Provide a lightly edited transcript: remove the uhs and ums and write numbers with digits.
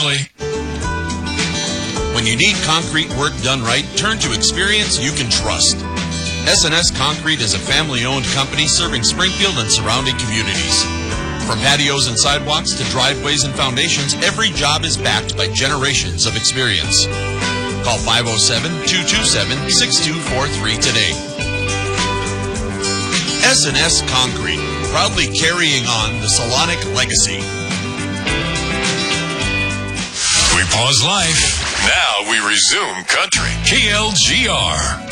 Really? When you need concrete work done right, turn to experience you can trust. S&S Concrete is a family-owned company serving Springfield and surrounding communities. From patios and sidewalks to driveways and foundations, every job is backed by generations of experience. Call 507-227-6243 today. S&S Concrete, proudly carrying on the Salonic legacy. We pause life. Now we resume country. KLGR.